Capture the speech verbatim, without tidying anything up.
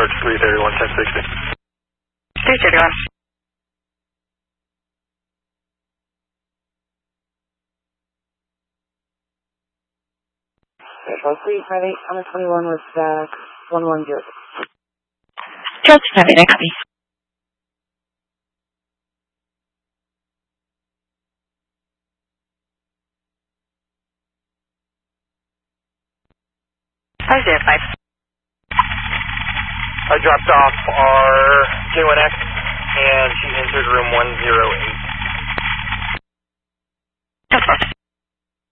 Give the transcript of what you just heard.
Park three thirty-one, ten sixty. three thirty-one. Control three five eight, on the twenty-one with uh, one one zero. Control three five eight, I copy. five zero five. I dropped off our J one X and she entered room one zero eight. Go for it.